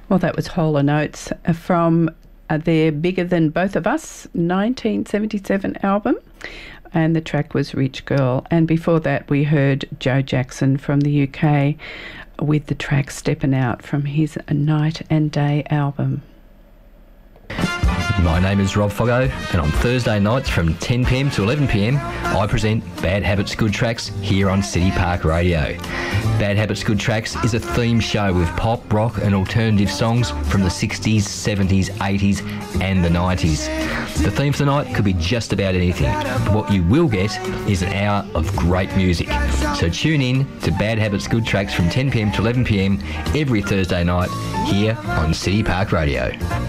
Well, that was Hall & Oates from their Bigger Than Both of Us 1977 album, and the track was Rich Girl. And before that we heard Joe Jackson from the UK with the track Steppin' Out from his Night and Day album. My name is Rob Foggo, and on Thursday nights from 10pm to 11pm, I present Bad Habits Good Tracks here on City Park Radio. Bad Habits Good Tracks is a theme show with pop, rock and alternative songs from the 60s, 70s, 80s and the 90s. The theme for the night could be just about anything, but what you will get is an hour of great music. So tune in to Bad Habits Good Tracks from 10pm to 11pm every Thursday night here on City Park Radio.